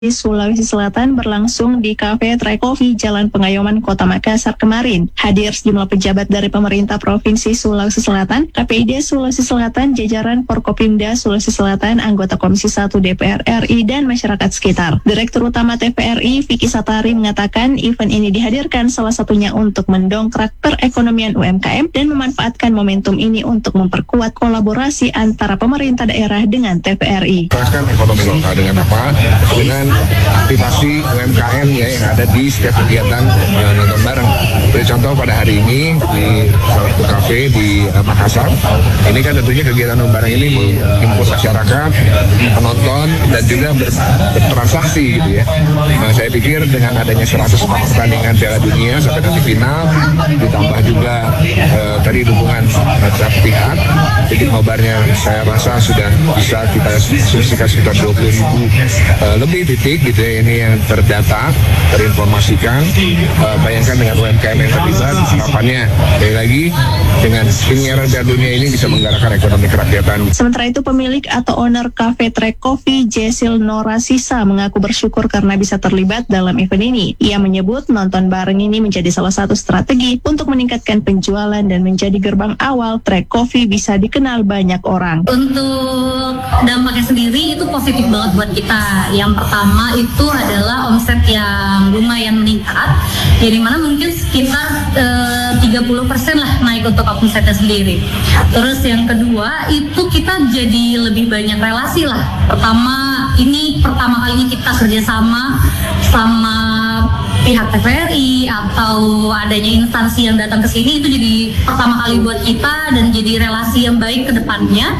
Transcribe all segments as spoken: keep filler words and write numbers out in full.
Di Sulawesi Selatan berlangsung di Cafe Tray Coffee Jalan Pengayoman Kota Makassar kemarin. Hadir sejumlah pejabat dari pemerintah Provinsi Sulawesi Selatan, K P I D Sulawesi Selatan, jajaran Forkopimda Sulawesi Selatan, anggota Komisi satu D P R R I, dan masyarakat sekitar. Direktur Utama T V R I, Vicky Satari, mengatakan event ini dihadirkan salah satunya untuk mendongkrak perekonomian U M K M dan memanfaatkan momentum ini untuk memperkuat kolaborasi antara pemerintah daerah dengan T V R I. Teruskan ekonomi lokal dengan apa? Dengan aktivasi U M K M ya yang ada di setiap kegiatan uh, nonton bareng. Jadi contoh pada hari ini di salah satu kafe di uh, Makassar, ini kan tentunya kegiatan nonton bareng ini menghimpun masyarakat, penonton dan juga ber, bertransaksi gitu ya. Nah saya pikir dengan adanya seratus pertandingan Piala Dunia sampai nanti final, ditambah juga uh, tadi dukungan setiap pihak, jadi nobarnya saya rasa sudah bisa kita sumsikan sekitar dua puluh ribu uh, lebih titik gitu ya, ini yang terdata, terinformasikan. Uh, bayangkan dengan U M K M yang terlibat, harapannya sekali lagi dengan penyelenggaraan Piala Dunia ini bisa menggerakkan ekonomi kerakyatan. Sementara itu pemilik atau owner Cafe Tray Coffee, Jesil Nora Sisa, mengaku bersyukur karena bisa terlibat dalam event ini. Ia menyebut nonton bareng ini menjadi salah satu strategi untuk meningkatkan penjualan dan menjadi gerbang awal Tray Coffee bisa dikenal banyak orang. Untuk dampaknya sendiri itu positif banget buat kita. Yang pertama itu adalah omset yang lumayan meningkat, jadi mana mungkin sekitar eh, tiga puluh persen lah naik untuk omsetnya sendiri. Terus yang kedua itu kita jadi lebih banyak relasi lah. Pertama ini pertama kalinya kita kerjasama sama pihak T V R I atau adanya instansi yang datang ke sini, itu jadi pertama kali buat kita dan jadi relasi yang baik ke depannya.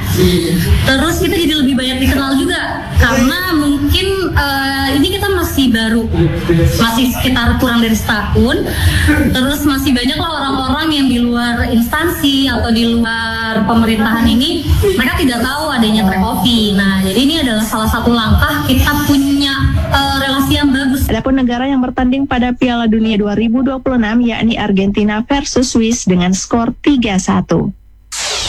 Terus kita jadi lebih banyak dikenal juga karena mungkin uh, ini kita masih baru, masih sekitar kurang dari setahun. Terus masih banyak lah orang-orang yang di luar instansi atau di luar pemerintahan ini, mereka tidak tahu adanya Tray Coffee. Nah, jadi ini adalah salah satu langkah kita punya uh, relasi yang bagus. Adapun negara yang bertanding pada Piala Dunia dua ribu dua puluh enam yakni Argentina versus Swiss dengan skor tiga satu.